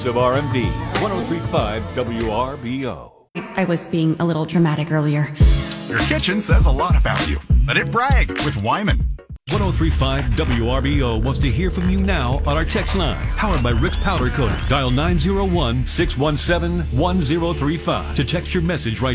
voice of RMD, 103.5 WRBO. I was being a little dramatic earlier. Your kitchen says a lot about you. Let it brag with Wyman. 103.5 WRBO wants to hear from you now on our text line. Powered by Rick's Powder Coating. Dial 901-617-1035 to text your message right